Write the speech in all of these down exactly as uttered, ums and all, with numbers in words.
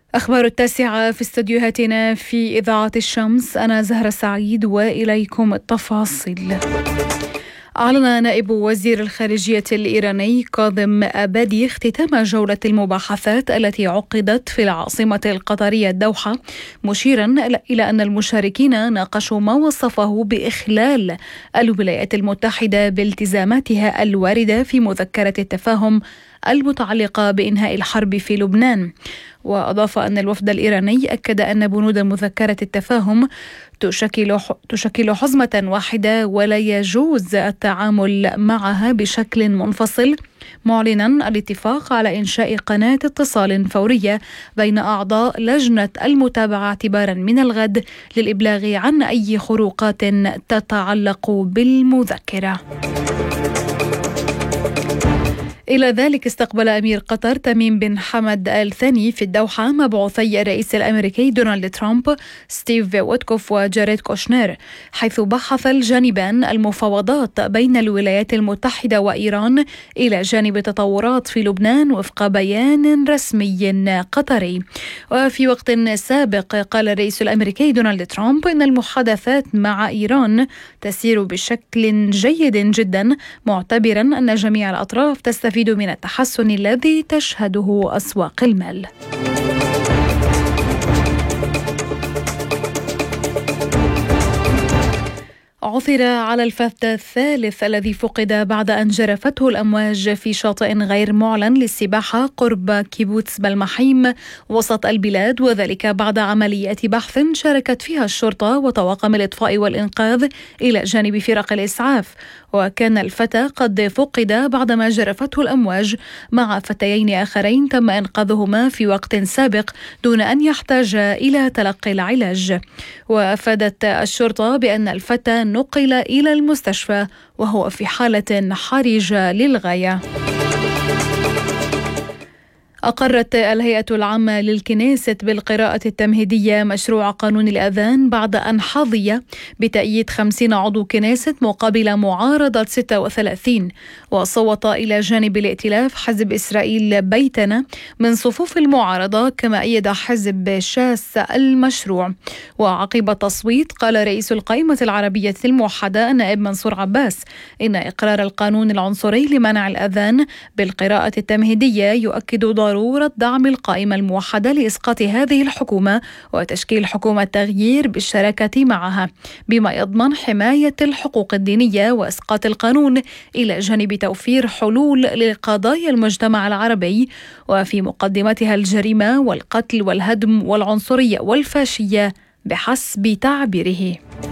أخبار التاسعة في استديوهاتنا في إذاعة الشمس. أنا زهرة سعيد وإليكم التفاصيل. أعلن نائب وزير الخارجية الإيراني كاظم آبادي اختتام جولة المباحثات التي عقدت في العاصمة القطرية الدوحة، مشيرا إلى أن المشاركين ناقشوا ما وصفه بإخلال الولايات المتحدة بالتزاماتها الواردة في مذكرة التفاهم المتعلقة بإنهاء الحرب في لبنان. وأضاف أن الوفد الإيراني أكد أن بنود مذكرة التفاهم تشكل تشكل حزمة واحدة ولا يجوز التعامل معها بشكل منفصل، معلنا الاتفاق على إنشاء قناة اتصال فورية بين أعضاء لجنة المتابعة اعتبارا من الغد للإبلاغ عن أي خروقات تتعلق بالمذكرة. إلى ذلك استقبل أمير قطر تميم بن حمد آل ثاني في الدوحة مبعوثي الرئيس الأمريكي دونالد ترامب ستيف ويتكوف وجاريد كوشنير، حيث بحث الجانبان المفاوضات بين الولايات المتحدة وإيران إلى جانب تطورات في لبنان وفق بيان رسمي قطري. وفي وقت سابق قال الرئيس الأمريكي دونالد ترامب إن المحادثات مع إيران تسير بشكل جيد جدا، معتبرا أن جميع الأطراف تستفيد من التحسن الذي تشهده أسواق المال. عثر على الفتى الثالث الذي فقد بعد أن جرفته الأمواج في شاطئ غير معلن للسباحة قرب كيبوتس بلمحيم وسط البلاد، وذلك بعد عمليات بحث شاركت فيها الشرطة وطواقم الإطفاء والإنقاذ إلى جانب فرق الإسعاف. وكان الفتى قد فقد بعدما جرفته الأمواج مع فتيين آخرين تم إنقاذهما في وقت سابق دون أن يحتاج إلى تلقي العلاج. وأفادت الشرطة بأن الفتى نقل إلى المستشفى وهو في حالة حرجة للغاية. أقرت الهيئة العامة للكنيست بالقراءة التمهيدية مشروع قانون الأذان بعد أن حظي بتأييد خمسين عضو كنيست مقابل معارضة ستة وثلاثين. وصوت إلى جانب الائتلاف حزب إسرائيل بيتنا من صفوف المعارضة، كما أيد حزب شاس المشروع. وعقب التصويت قال رئيس القائمة العربية الموحدة النائب منصور عباس إن إقرار القانون العنصري لمنع الأذان بالقراءة التمهيدية يؤكد ضرورة دعم القائمة الموحدة لإسقاط هذه الحكومة وتشكيل حكومة تغيير بالشراكة معها، بما يضمن حماية الحقوق الدينية وإسقاط القانون إلى جانب توفير حلول لقضايا المجتمع العربي وفي مقدمتها الجريمة والقتل والهدم والعنصرية والفاشية بحسب تعبيره.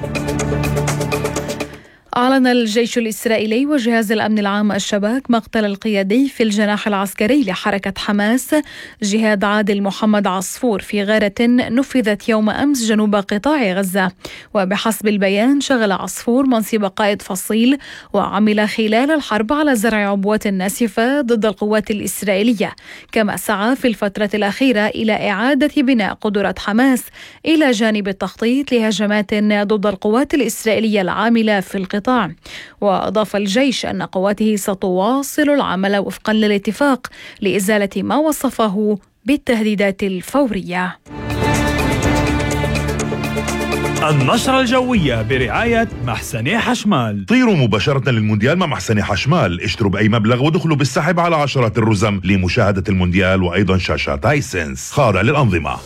أعلن الجيش الإسرائيلي وجهاز الأمن العام الشباك مقتل القيادي في الجناح العسكري لحركة حماس جهاد عادل محمد عصفور في غارة نفذت يوم أمس جنوب قطاع غزة. وبحسب البيان شغل عصفور منصب قائد فصيل وعمل خلال الحرب على زرع عبوات ناسفة ضد القوات الإسرائيلية، كما سعى في الفترة الأخيرة إلى إعادة بناء قدرات حماس إلى جانب التخطيط لهجمات ضد القوات الإسرائيلية العاملة في القطاع. وأضاف الجيش أن قواته ستواصل العمل وفقا للاتفاق لإزالة ما وصفه بالتهديدات الفورية. النشرة الجوية برعاية محسني حشمال. طيروا مباشرة للمونديال مع محسني حشمال، اشتروا بأي مبلغ ودخلوا بالسحب على عشرات الرزم لمشاهدة المونديال وأيضا شاشات هايسنس خاضعة للأنظمة.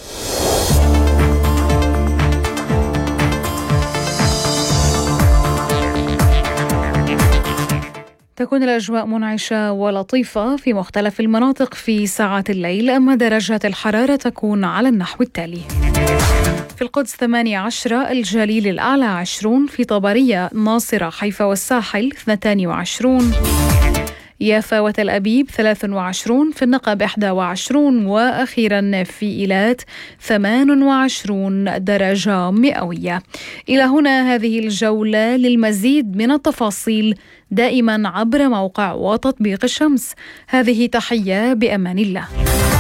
تكون الأجواء منعشة ولطيفة في مختلف المناطق في ساعات الليل، أما درجات الحرارة تكون على النحو التالي: في القدس ثمانية عشر، الجليل الأعلى عشرون، في طبرية ناصرة حيفا والساحل اثنتان وعشرون، يافا وتل أبيب ثلاث وعشرون، في النقب إحدى وعشرون، وأخيرا في إيلات ثمان وعشرون درجة مئوية. إلى هنا هذه الجولة. للمزيد من التفاصيل دائما عبر موقع وتطبيق الشمس. هذه تحية، بأمان الله.